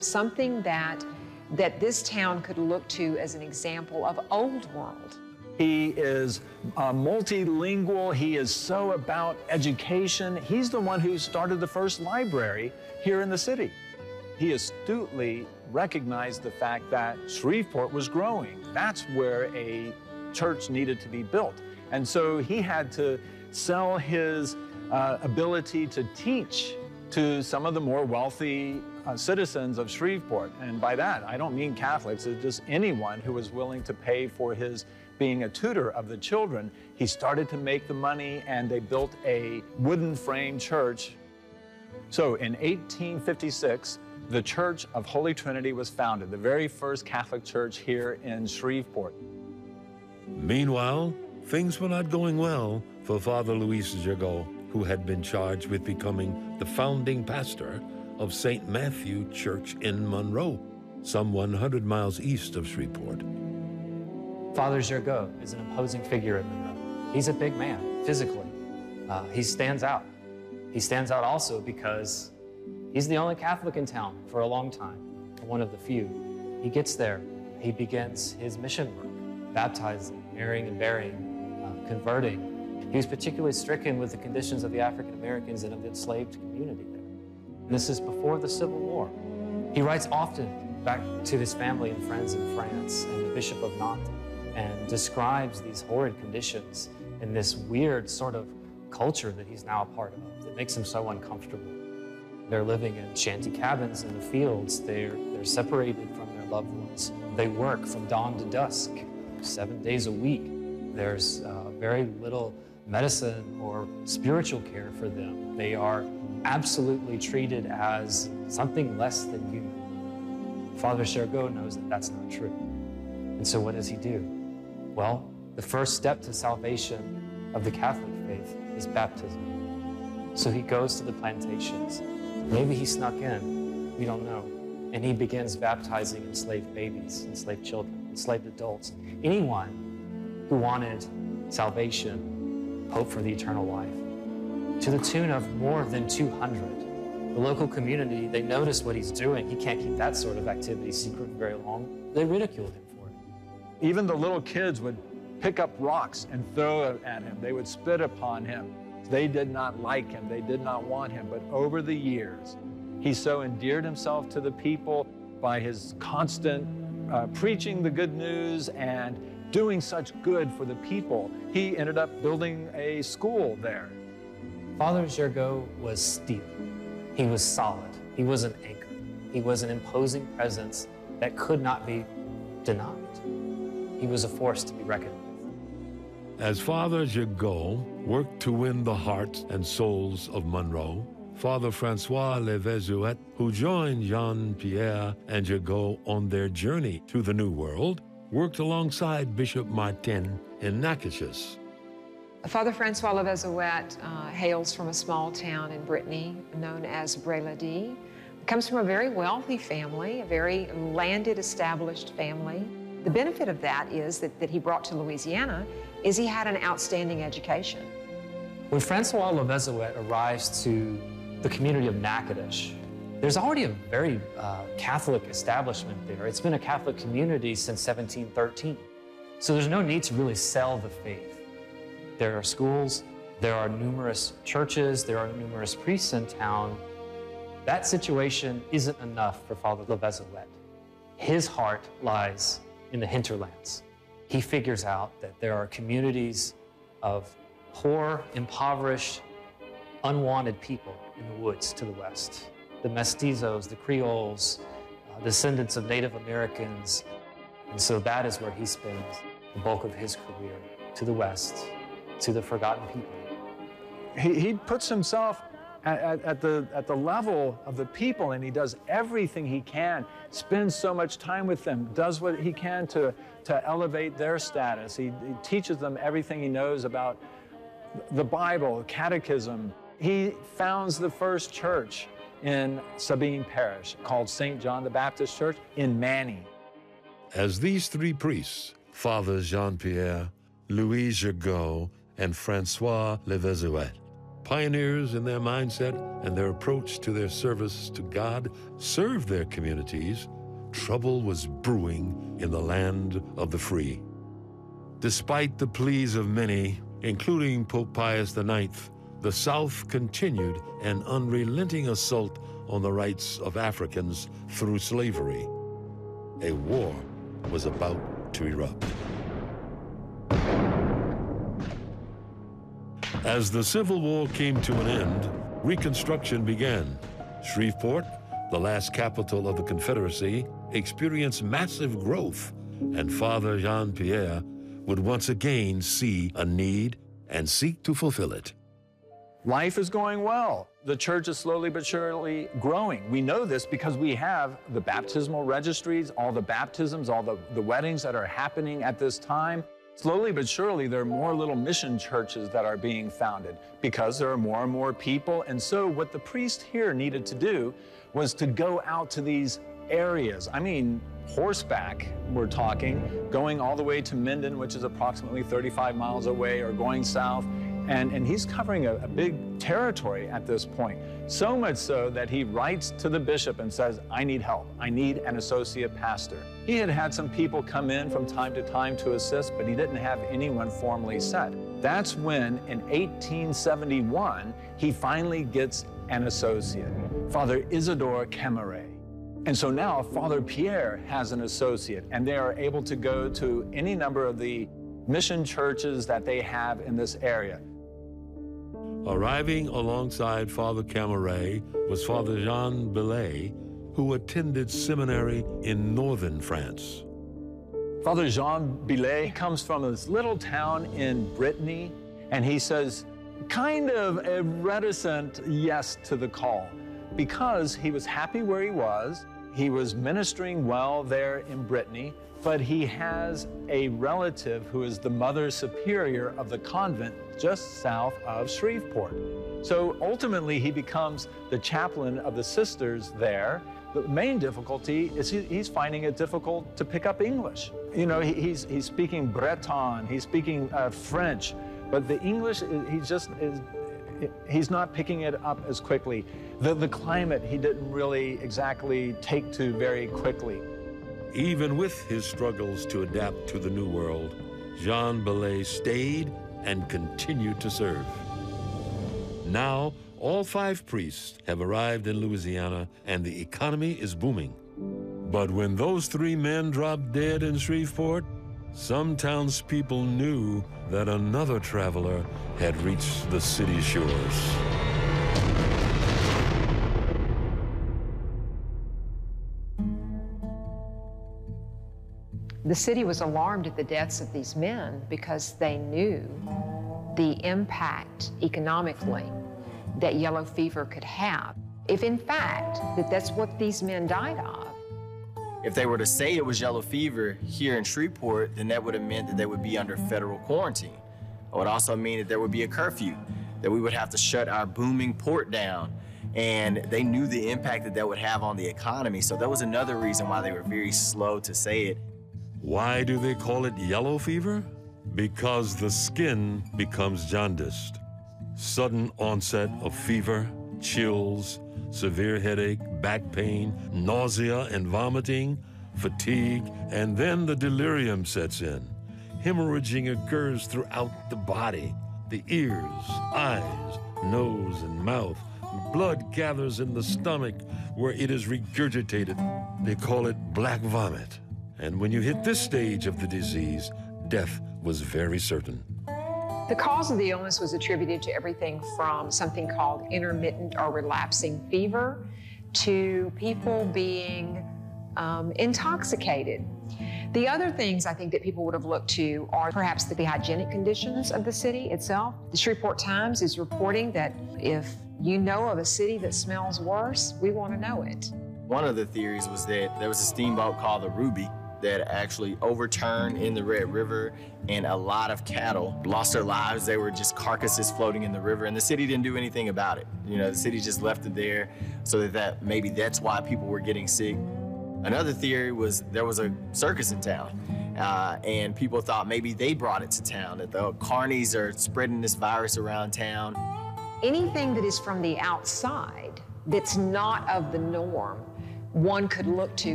Something that this town could look to as an example of old world. He is multilingual. He is so about education. He's the one who started the first library here in the city. He astutely recognized the fact that Shreveport was growing. That's where a church needed to be built. And so he had to sell his ability to teach to some of the more wealthy citizens of Shreveport. And by that, I don't mean Catholics, it's just anyone who was willing to pay for his being a tutor of the children. He started to make the money, and they built a wooden frame church. So in 1856, the Church of Holy Trinity was founded, the very first Catholic church here in Shreveport. Meanwhile, things were not going well for Father Luis Girgaud, who had been charged with becoming the founding pastor of St. Matthew Church in Monroe, some 100 miles east of Shreveport. Father Girgaud is an imposing figure in Monroe. He's a big man, physically. He stands out. He stands out also because he's the only Catholic in town for a long time, one of the few. He gets there, he begins his mission work, baptizing, marrying and burying, converting. He was particularly stricken with the conditions of the African Americans and of the enslaved community there. And this is before the Civil War. He writes often back to his family and friends in France and the Bishop of Nantes, and describes these horrid conditions in this weird sort of culture that he's now a part of that makes him so uncomfortable. They're living in shanty cabins in the fields. They're separated from their loved ones. They work from dawn to dusk, 7 days a week. There's very little medicine or spiritual care for them. They are absolutely treated as something less than human. Father Girgaud knows that that's not true. And so what does he do? Well, the first step to salvation of the Catholic faith is baptism. So he goes to the plantations. Maybe he snuck in, we don't know. And he begins baptizing enslaved babies, enslaved children, enslaved adults, anyone who wanted salvation, hope for the eternal life, to the tune of more than 200. The local community, they notice what he's doing. He can't keep that sort of activity secret for very long. They ridiculed him for it. Even the little kids would pick up rocks and throw it at him. They would spit upon him. They did not like him. They did not want him. But over the years, he so endeared himself to the people by his constant preaching the good news and doing such good for the people. He ended up building a school there. Father Girgaud was steel. He was solid. He was an anchor. He was an imposing presence that could not be denied. He was a force to be reckoned with. As Father Girgaud worked to win the hearts and souls of Monroe, Father Francois Levezuet, who joined Jean-Pierre and Girgaud on their journey to the New World, worked alongside Bishop Martin in Natchitoches. Father Francois Levezuet hails from a small town in Brittany known as Bray-le-Dix. Comes from a very wealthy family, a very landed, established family. The benefit of that is that he brought to Louisiana is he had an outstanding education. When Francois Levezuet arrives to the community of Natchitoches, there's already a very Catholic establishment there. It's been a Catholic community since 1713. So there's no need to really sell the faith. There are schools, there are numerous churches, there are numerous priests in town. That situation isn't enough for Father Levezuet. His heart lies in the hinterlands. He figures out that there are communities of poor, impoverished, unwanted people in the woods to the west. The mestizos, the Creoles, descendants of Native Americans. And so that is where he spends the bulk of his career, to the west, to the forgotten people. He puts himself at the level of the people, and he does everything he can, spends so much time with them, does what he can to elevate their status. He teaches them everything he knows about the Bible, catechism. He founds the first church in Sabine Parish called St. John the Baptist Church in Manny. As these three priests, Fathers Jean-Pierre, Louis Girgaud, and Francois Levezuet, Pioneers in their mindset and their approach to their service to God served their communities, trouble was brewing in the land of the free. Despite the pleas of many, including Pope Pius IX, the South continued an unrelenting assault on the rights of Africans through slavery. A war was about to erupt. As the Civil War came to an end, Reconstruction began. Shreveport, the last capital of the Confederacy, experienced massive growth, and Father Jean Pierre would once again see a need and seek to fulfill it. Life is going well. The church is slowly but surely growing. We know this because we have the baptismal registries, all the baptisms, all the weddings that are happening at this time. Slowly but surely, there are more little mission churches that are being founded because there are more and more people. And so what the priest here needed to do was to go out to these areas. I mean, horseback, we're talking, going all the way to Minden, which is approximately 35 miles away, or going south. And he's covering a big territory at this point. So much so that he writes to the bishop and says, I need help. I need an associate pastor. He had had some people come in from time to time to assist, but he didn't have anyone formally set. That's when, in 1871, he finally gets an associate, Father Isidore Cameret. And so now Father Pierre has an associate, and they are able to go to any number of the mission churches that they have in this area. Arriving alongside Father Cameret was Father Jean Belay, who attended seminary in northern France. Father Jean Belay comes from this little town in Brittany, and he says kind of a reticent yes to the call because he was happy where he was. He was ministering well there in Brittany, but he has a relative who is the Mother Superior of the convent just south of Shreveport. So ultimately, he becomes the chaplain of the sisters there. The main difficulty is he's finding it difficult to pick up English. You know, he's speaking Breton, he's speaking French, but the English, he's not picking it up as quickly. The climate, he didn't really exactly take to very quickly. Even with his struggles to adapt to the New World, Jean Belay stayed and continued to serve. Now, all 5 priests have arrived in Louisiana and the economy is booming. But when those 3 men dropped dead in Shreveport, some townspeople knew that another traveler had reached the city shores. The city was alarmed at the deaths of these men because they knew the impact economically that yellow fever could have. If in fact that's what these men died of. If they were to say it was yellow fever here in Shreveport, then that would have meant that they would be under federal quarantine. It would also mean that there would be a curfew, that we would have to shut our booming port down. And they knew the impact that that would have on the economy. So that was another reason why they were very slow to say it. Why do they call it yellow fever? Because the skin becomes jaundiced. Sudden onset of fever, chills, severe headache, back pain, nausea and vomiting, fatigue, and then the delirium sets in. Hemorrhaging occurs throughout the body, the ears, eyes, nose, and mouth. Blood gathers in the stomach where it is regurgitated. They call it black vomit. And when you hit this stage of the disease, death was very certain. The cause of the illness was attributed to everything from something called intermittent or relapsing fever to people being intoxicated. The other things I think that people would have looked to are perhaps the hygienic conditions of the city itself. The Shreveport Times is reporting that if you know of a city that smells worse, we want to know it. One of the theories was that there was a steamboat called the Ruby that actually overturned in the Red River, and a lot of cattle lost their lives. They were just carcasses floating in the river, and the city didn't do anything about it. You know, the city just left it there so that maybe that's why people were getting sick. Another theory was there was a circus in town, and people thought maybe they brought it to town, that the carnies are spreading this virus around town. Anything that is from the outside, that's not of the norm, one could look to